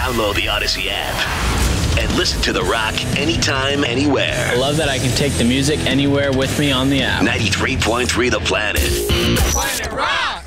Download the Odyssey app and listen to The Rock anytime, anywhere. I love that I can take the music anywhere with me on the app. 93.3 The Planet. Planet Rock!